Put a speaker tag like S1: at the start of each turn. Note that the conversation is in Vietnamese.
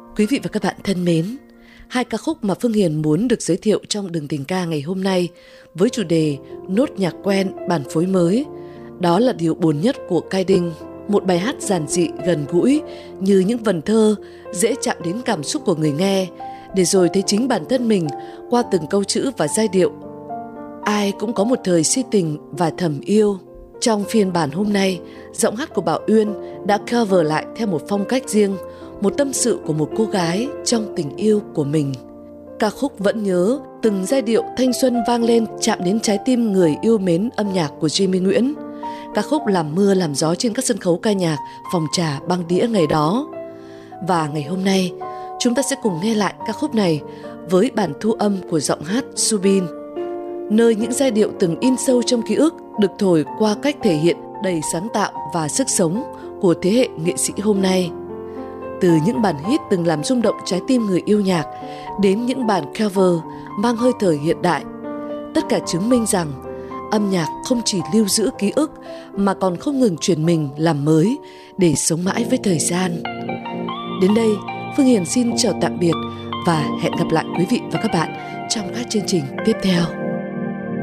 S1: Quý vị và các bạn thân mến, hai ca khúc mà Phương Hiền muốn được giới thiệu trong Đường Tình Ca ngày hôm nay với chủ đề Nốt nhạc quen, bản phối mới, đó là điều buồn nhất của Cai Đinh. Một bài hát giản dị, gần gũi như những vần thơ dễ chạm đến cảm xúc của người nghe, để rồi thấy chính bản thân mình qua từng câu chữ và giai điệu. Ai cũng có một thời si tình và thầm yêu. Trong phiên bản hôm nay, giọng hát của Bảo Uyên đã cover lại theo một phong cách riêng, một tâm sự của một cô gái trong tình yêu của mình. Ca khúc Vẫn Nhớ, từng giai điệu thanh xuân vang lên chạm đến trái tim người yêu mến âm nhạc của Jimmy Nguyễn. Ca khúc làm mưa làm gió trên các sân khấu ca nhạc, phòng trà, băng đĩa ngày đó. Và ngày hôm nay, chúng ta sẽ cùng nghe lại ca khúc này với bản thu âm của giọng hát Subin, nơi những giai điệu từng in sâu trong ký ức được thổi qua cách thể hiện đầy sáng tạo và sức sống của thế hệ nghệ sĩ hôm nay. Từ những bản hit từng làm rung động trái tim người yêu nhạc đến những bản cover mang hơi thở hiện đại, tất cả chứng minh rằng âm nhạc không chỉ lưu giữ ký ức mà còn không ngừng chuyển mình làm mới để sống mãi với thời gian. Đến đây, Phương Hiền xin chào tạm biệt và hẹn gặp lại quý vị và các bạn trong các chương trình tiếp theo.